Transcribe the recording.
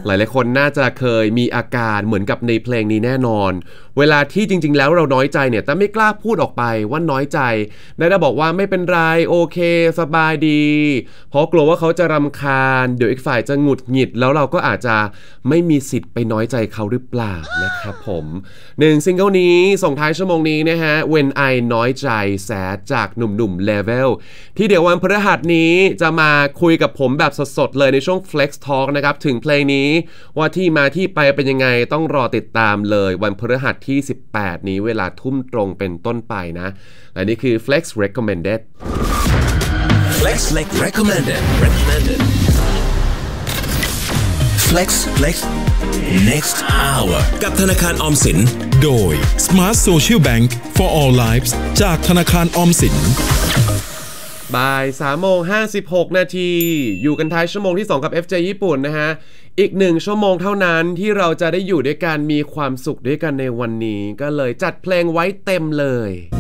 หลายๆคนน่าจะเคยมีอาการเหมือนกับในเพลงนี้แน่นอนเวลาที่จริงๆแล้วเราน้อยใจเนี่ยแต่ไม่กล้าพูดออกไปว่าน้อยใจได้บอกว่าไม่เป็นไรโอเคสบายดีเพราะกลัวว่าเขาจะรำคาญเดี๋ยวอีกฝ่ายจะหงุดหงิดแล้วเราก็อาจจะไม่มีสิทธิ์ไปน้อยใจเขาหรือเปล่านะครับผม1ซิงเกิลนี้ส่งท้ายชั่วโมงนี้นะฮะ When I น้อยใจแสจากหนุ่มๆ Level ที่เดี๋ยววันพฤหัสนี้จะมาคุยกับผมแบบสดๆเลยในช่วง Flex Talk นะครับถึงเพลงนี้ว่าที่มาที่ไปเป็นยังไงต้องรอติดตามเลยวันพฤหัสที่18นี้เวลาทุ่มตรงเป็นต้นไปนะและนี่คือ Flex Recommended Flex Recommended Flex Next Hour กับธนาคารออมสินโดย Smart Social Bank for All Lives จากธนาคารออมสินบ่าย 3:56 นาทีอยู่กันท้ายชั่วโมงที่2กับ FJ ญี่ปุ่นนะฮะอีก1ชั่วโมงเท่านั้นที่เราจะได้อยู่ด้วยกันมีความสุขด้วยกันในวันนี้ก็เลยจัดเพลงไว้เต็มเลย